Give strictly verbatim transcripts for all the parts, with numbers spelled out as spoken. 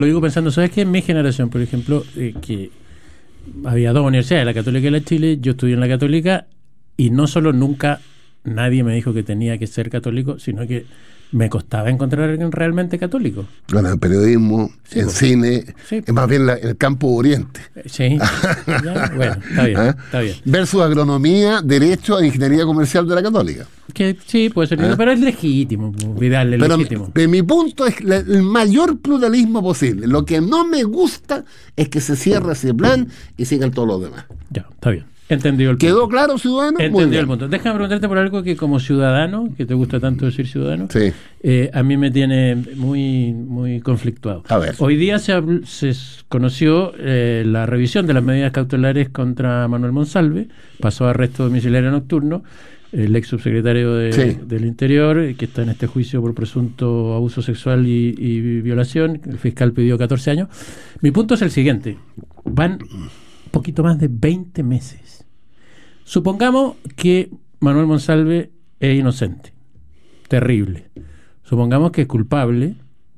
Lo digo pensando, ¿sabes qué? En mi generación, por ejemplo, eh, que había dos universidades, la Católica y la Chile, yo estudié en la Católica y no solo nunca nadie me dijo que tenía que ser católico, sino que me costaba encontrar a alguien realmente católico. Bueno, en periodismo, sí, en pues, cine, sí, es más bien la, el campo oriente. Sí, ya, bueno, está bien, ¿Ah? está bien. Versus agronomía, derecho e ingeniería comercial de la Católica. Que sí, puede ser, ¿Ah? pero es legítimo, Vidal, es pero, legítimo. Pero mi punto es la, el mayor pluralismo posible. Lo que no me gusta es que se cierre ese plan y sigan todos los demás. Ya, está bien. Entendido el punto. ¿Quedó claro, ciudadano? Entendido el punto. Déjame preguntarte por algo que como ciudadano, que te gusta tanto decir ciudadano, sí. eh, a mí me tiene muy, muy conflictuado. A ver. Hoy día se, se conoció eh, la revisión de las medidas cautelares contra Manuel Monsalve, pasó a arresto domiciliario nocturno, el ex subsecretario de, sí. del Interior, que está en este juicio por presunto abuso sexual y, y violación. El fiscal pidió catorce años. Mi punto es el siguiente. Van un poquito más de veinte meses. Supongamos que Manuel Monsalve es inocente, terrible. Supongamos que es culpable,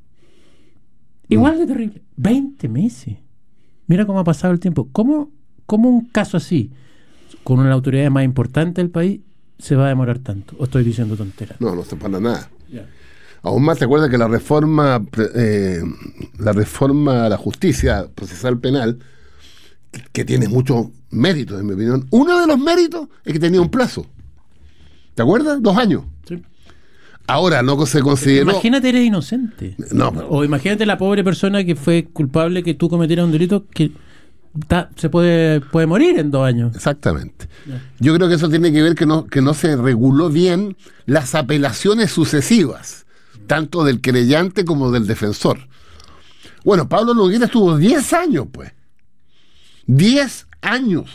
igual de terrible. veinte meses. Mira cómo ha pasado el tiempo. ¿Cómo, cómo un caso así, con una autoridad más importante del país, se va a demorar tanto? ¿O estoy diciendo tonteras? No, no se para nada. Yeah. Aún más, ¿te acuerdas que la reforma, eh, la reforma a la justicia procesal penal, que tiene muchos méritos, en mi opinión, uno de los méritos es que tenía un plazo? ¿Te acuerdas? Dos años. Sí. Ahora no se consideró... Imagínate, eres inocente. No, pero... O imagínate la pobre persona que fue culpable que tú cometieras un delito que ta, se puede, puede morir en dos años. Exactamente. Yeah. Yo creo que eso tiene que ver que no, que no se reguló bien las apelaciones sucesivas, tanto del querellante como del defensor. Bueno, Pablo Longueira estuvo diez años, pues. diez años.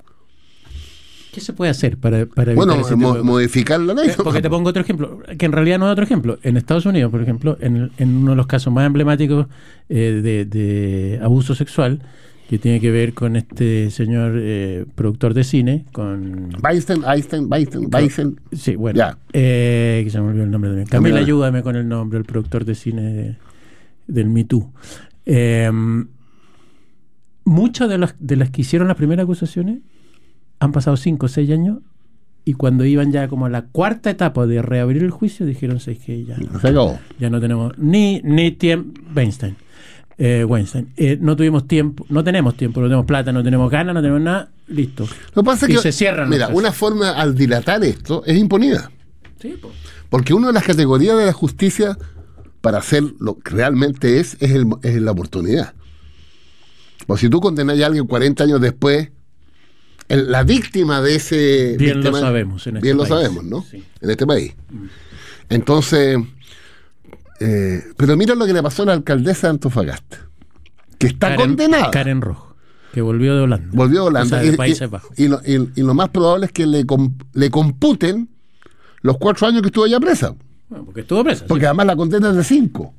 ¿Qué se puede hacer para, para evitar bueno, ese tipo de... modificar la ley? Porque te pongo otro ejemplo, que en realidad no es otro ejemplo. En Estados Unidos, por ejemplo, en, en uno de los casos más emblemáticos eh, de, de abuso sexual, que tiene que ver con este señor eh, productor de cine, con... Weinstein, Einstein, Weinstein, Weinstein. Sí, bueno. Yeah. Eh, que se me olvidó el nombre también. Camila, Camila, ayúdame con el nombre, el productor de cine de, del Me Too. Eh, Muchas de las, de las que hicieron las primeras acusaciones han pasado cinco o seis años y cuando iban ya como a la cuarta etapa de reabrir el juicio dijeron seis que ya no, ya no tenemos ni, ni tiempo. Weinstein, eh, Weinstein. Eh, no tuvimos tiempo, no tenemos tiempo, no tenemos plata, no tenemos ganas, no tenemos nada, listo. Lo que pasa y es que se cierran. Mira, una forma al dilatar esto es impunidad. Sí, pues. Porque una de las categorías de la justicia para hacer lo que realmente es, es, el, es la oportunidad. O si tú condenas a alguien cuarenta años después, el, la víctima de ese... Bien víctima, lo sabemos en este bien país. Bien lo sabemos, ¿no? Sí. En este país. Mm. Entonces, eh, pero mira lo que le pasó a la alcaldesa de Antofagasta, que está Karen, condenada. Karen Rojo, que volvió de Holanda. Volvió de Holanda. O sea, de y, Países Bajos. Y, y, lo, y, y lo más probable es que le, le computen los cuatro años que estuvo allá presa. Bueno, porque estuvo presa. Porque sí. además la condena es de cinco.